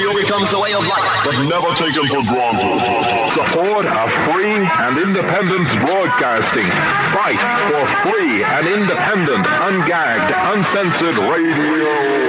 Radio becomes a way of life, but never taken for granted. Support a free and independent broadcasting. Fight for free and independent, ungagged, uncensored radio.